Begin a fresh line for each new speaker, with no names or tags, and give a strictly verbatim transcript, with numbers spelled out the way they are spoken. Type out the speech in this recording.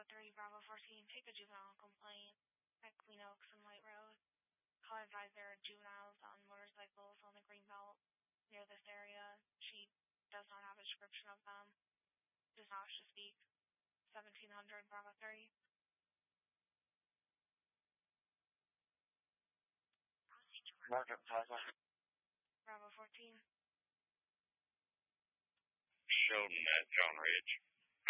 three, Bravo fourteen, take a juvenile complaint at Queen Oaks and White Rose. Call advise there are juveniles on motorcycles on the Greenbelt near this area. She does not have a description of them. Does not wish to speak. seventeen hundred, Bravo three.
Market Plaza.
Bravo fourteen.
Sheldon at John Ridge.